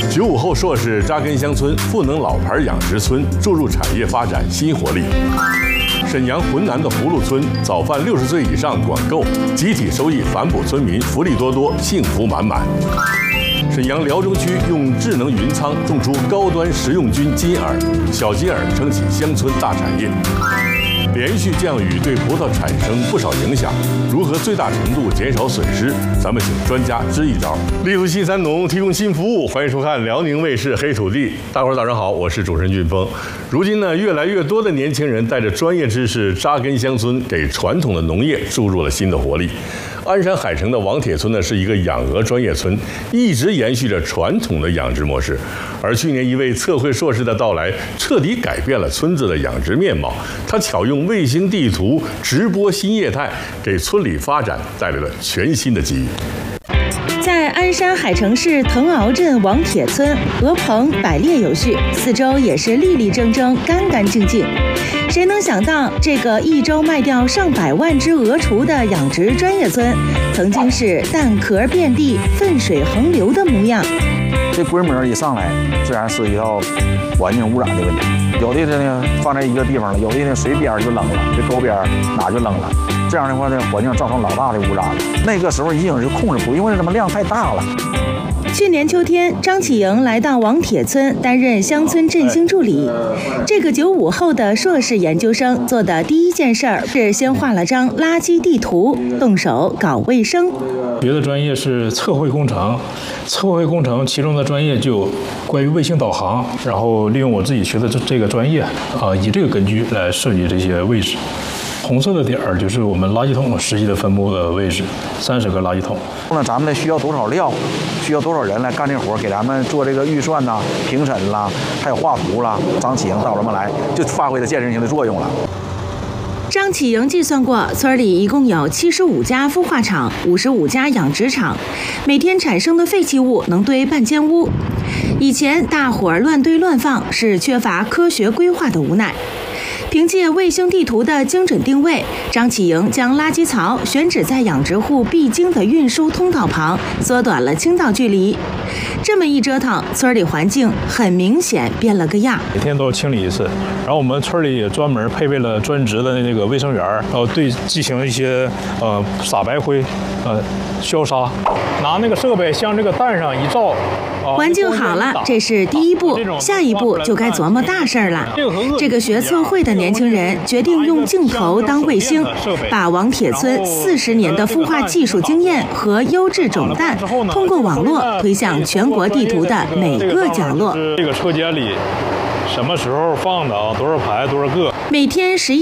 95后硕士扎根乡村，赋能老牌养殖村，注入产业发展新活力。沈阳浑南的葫芦村，早饭60岁以上管够，集体收益反哺村民，福利多多，幸福满满。沈阳辽中区用智能云仓种出高端食用菌金耳，小金耳撑起乡村大产业。连续降雨对葡萄产生不少影响，如何最大程度减少损失？咱们请专家支一招。立足新三农，提供新服务，欢迎收看辽宁卫视《黑土地》。大伙儿早上好，我是主持人俊峰。如今呢，越来越多的年轻人带着专业知识扎根乡村，给传统的农业注入了新的活力。鞍山海城的王铁村呢，是一个养鹅专业村，一直延续着传统的养殖模式。而去年一位测绘硕士的到来，彻底改变了村子的养殖面貌。他巧用卫星地图直播新业态，给村里发展带来了全新的机遇。 在鞍山海城市藤坳镇王铁村，鹅棚摆列有序，四周也是立立正正、干干净净。谁能想到，这个一周卖掉上百万只鹅雏的养殖专业村，曾经是蛋壳遍地、粪水横流的模样。 这规模一上来，自然涉及到环境污染的问题。有的呢放在一个地方了，有的呢水边就扔了，这沟边哪就扔了。这样的话呢，环境造成老大的污染了。那个时候已经是控制不住，因为什么量太大了。 去年秋天，张启莹来到王铁村担任乡村振兴助理。这个95后的硕士研究生做的第一件事儿是先画了张垃圾地图，动手搞卫生。 学的专业是测绘工程，测绘工程其中的专业就关于卫星导航，然后利用我自己学的这个专业以这个根据来设计这些位置。红色的点儿就是我们垃圾桶实际的分布的位置，30个垃圾桶。 那咱们呢需要多少料，需要多少人来干这活，给咱们做这个预算呐、评审啦，还有画图啦。张启莹到咱们来就发挥了建设性的作用了。 张启莹计算过，村里一共有75家孵化场、55家养殖场，每天产生的废弃物能堆半间屋。以前大伙儿乱堆乱放，是缺乏科学规划的无奈。凭借卫星地图的精准定位，张启莹将垃圾槽选址在养殖户必经的运输通道旁，缩短了倾倒距离。这么一折腾，村里环境很明显变了个样。 每天都要清理一次，然后我们村里也专门配备了专职的那个卫生员，然后进行一些撒白灰、消杀，拿那个设备向这个蛋上一照。 环境好了，这是第一步，下一步就该琢磨大事儿了。这个学测绘的年轻人决定用镜头当卫星，把王铁村40年的孵化技术经验和优质种蛋，通过网络推向全国地图的每个角落。 这个车间里什么时候放的多少排多少个？ 每天11